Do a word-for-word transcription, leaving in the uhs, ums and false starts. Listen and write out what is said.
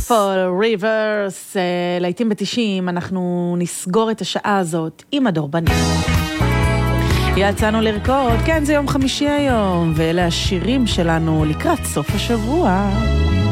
Fall Rivers, לעתים בתשעים, אנחנו נסגור את השעה הזאת עם הדורבנים. יצאנו לרקוד, כן זה יום חמישי היום, ואלה השירים שלנו לקראת סוף השבוע.